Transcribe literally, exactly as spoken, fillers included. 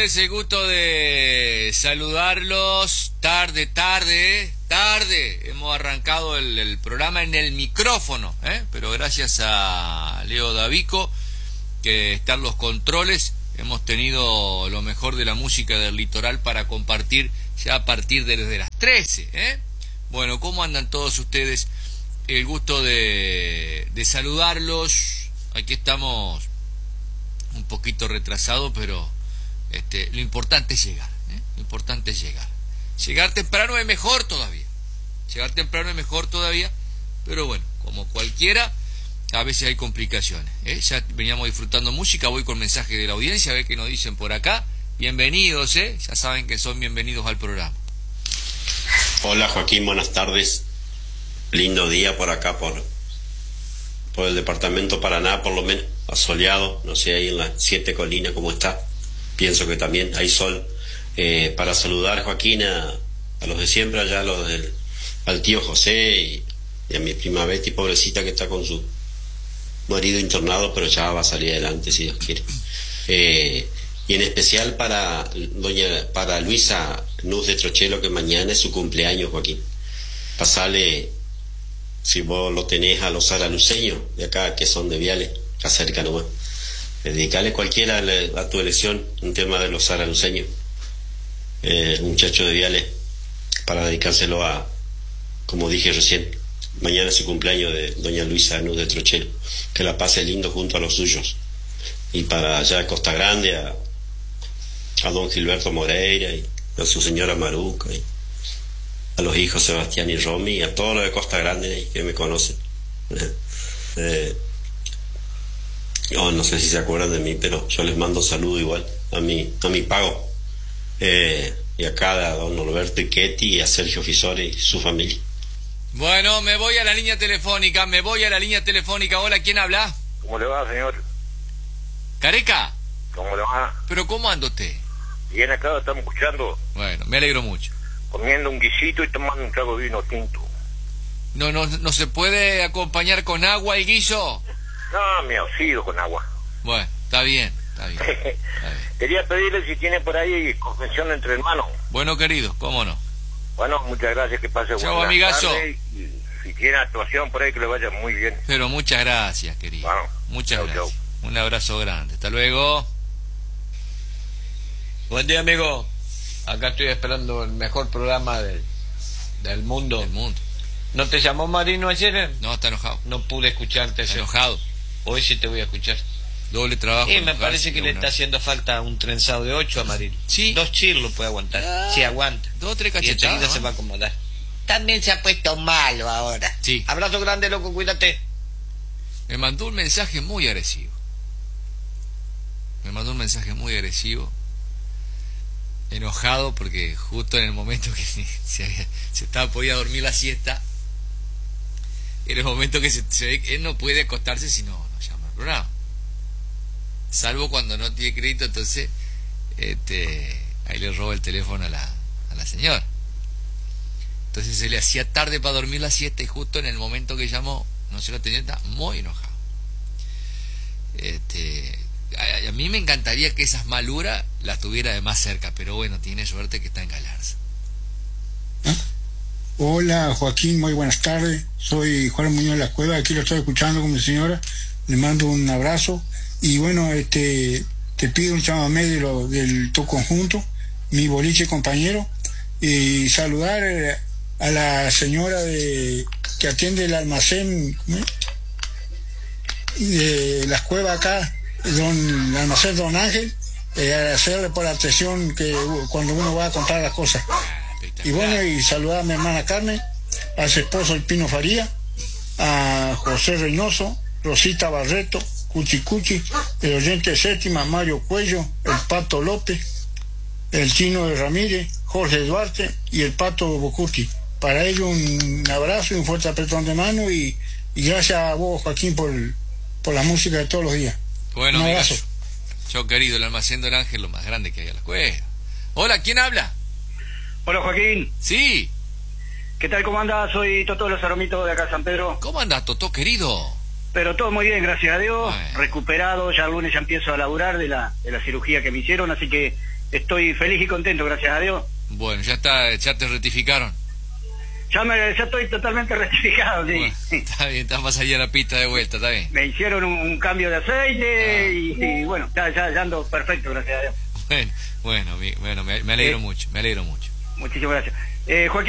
ustedes el gusto de saludarlos. Tarde, tarde, tarde. Hemos arrancado el, el programa en el micrófono, ¿eh? Pero gracias a Leo Davico, que están los controles, hemos tenido lo mejor de la música del litoral para compartir ya a partir de desde las trece, ¿eh? Bueno, ¿cómo andan todos ustedes? El gusto de, de saludarlos. Aquí estamos un poquito retrasados, pero este, lo importante es llegar, ¿eh? Lo importante es llegar. Llegar temprano es mejor todavía. Llegar temprano es mejor todavía, pero bueno, como cualquiera, a veces hay complicaciones, ¿eh? Ya veníamos disfrutando música, voy con mensaje de la audiencia, a ver qué nos dicen por acá. Bienvenidos, ¿eh? Ya saben que son bienvenidos al programa. Hola Joaquín, buenas tardes. Lindo día por acá, por, por el departamento Paraná, por lo menos, asoleado, no sé, ahí en las siete colinas cómo está. Pienso que también hay sol. Eh, para saludar, Joaquín, a, a los de siempre, allá a los del, al tío José y, y a mi prima Betty, pobrecita, que está con su marido internado, pero ya va a salir adelante si Dios quiere. Eh, y en especial para doña para Luisa Nuz de Trochelo, que mañana es su cumpleaños, Joaquín. Pasale, si vos lo tenés, a los saraluceños de acá, que son de Viales, acá cerca nomás. Dedicale cualquiera a, a tu elección un tema de los saraluceños. Eh, un muchacho de Viales, para dedicárselo a, como dije recién, mañana es su cumpleaños de doña Luisa Nuz de Trochelo, que la pase lindo junto a los suyos. Y para allá a Costa Grande, a, a don Gilberto Moreira y a su señora Maruca, y a los hijos Sebastián y Romy, y a todos los de Costa Grande que me conocen. eh, oh, no sé si se acuerdan de mí, pero yo les mando saludo igual a mi, a mi pago. Eh, y acá a don Norberto Iquetti y a Sergio Fisore y su familia. Bueno, me voy a la línea telefónica, me voy a la línea telefónica. Hola, ¿quién habla? ¿Cómo le va, señor? ¿Careca? ¿Cómo le va? ¿Pero cómo anda usted? Bien, acá estamos escuchando, Bueno, me alegro mucho. comiendo un guisito y tomando un trago de vino tinto. ¿No, no, no se puede acompañar con agua el guiso? No, me oxido con agua. Bueno, está bien, está bien, está bien. Quería pedirle si tiene por ahí convención entre hermanos. Bueno, querido, cómo no. Bueno, muchas gracias, que pase Chao, buenas amigazo. tardes, y si tiene actuación por ahí, que le vaya muy bien. Pero muchas gracias, querido. Bueno, muchas chau, gracias. chau. Un abrazo grande. Hasta luego. Buen día, amigo. Acá estoy esperando el mejor programa del, del mundo. Del mundo. ¿No te llamó Marino ayer? No, está enojado. No pude escucharte Está ayer. enojado. Hoy sí te voy a escuchar. Doble trabajo. Y me enojarse, parece que le una- está haciendo falta un trenzado de ocho a Marino. Sí. Dos chirlos puede aguantar. Ah, Sí, aguanta. Dos o tres Y enseguida cachetadas. se ¿no? va a acomodar. También se ha puesto malo ahora. Sí. Abrazo grande, loco, cuídate. Me mandó un mensaje muy agresivo. Me mandó un mensaje muy agresivo. Enojado porque justo en el momento que se, había- se estaba podía dormir la siesta, en el momento que se, se ve que él no puede acostarse si no, no llama al programa. Salvo cuando no tiene crédito, entonces este, ahí le roba el teléfono a la, a la señora. Entonces se le hacía tarde para dormir la siesta y justo en el momento que llamó, no se lo tenía, está muy enojado. Este, a, a mí me encantaría que esas maluras las tuviera de más cerca, pero bueno, tiene suerte que está en Galarza. Hola Joaquín, muy buenas tardes. Soy Juan Muñoz de la Cueva, aquí lo estoy escuchando con mi señora. Le mando un abrazo y bueno, este te pido un chamamé de lo, del tu conjunto, mi boliche compañero, y saludar eh, a la señora de que atiende el almacén, ¿cómo es? De las Cuevas acá, don, el almacén Don Ángel, eh, agradecerle por la atención que uh, cuando uno va a contar las cosas. Y bueno, y saludar a mi hermana Carmen, a su esposo el Pino Faría, a José Reynoso, Rosita Barreto, Cuchi Cuchi, el oyente séptima, Mario Cuello, el Pato López, el Chino de Ramírez, Jorge Duarte y el Pato Bocuti. Para ellos un abrazo y un fuerte apretón de mano y, y gracias a vos, Joaquín, por, por la música de todos los días. Bueno, un amigazo. abrazo. Yo querido, el almacén del Ángel, lo más grande que hay a la Cueva. Hola, ¿quién habla? Hola Joaquín, Sí, ¿qué tal? ¿Cómo andás? Soy Toto de los Aromitos de acá San Pedro. ¿cómo andás, Totó, querido? Pero todo muy bien, gracias a Dios. Bueno. Recuperado, ya el lunes ya empiezo a laburar de la, de la cirugía que me hicieron, así que estoy feliz y contento, gracias a Dios. Bueno, ya está, ya te rectificaron. Ya, me, ya estoy totalmente rectificado, sí. Bueno, está bien, estás más allá de la pista de vuelta, está bien. Me hicieron un, un cambio de aceite Ah. y, y bueno, ya, ya, ya ando perfecto, gracias a Dios. Bueno, bueno, mi- bueno me, me alegro Eh. mucho, me alegro mucho. Muchísimas gracias. Eh, Joaquín.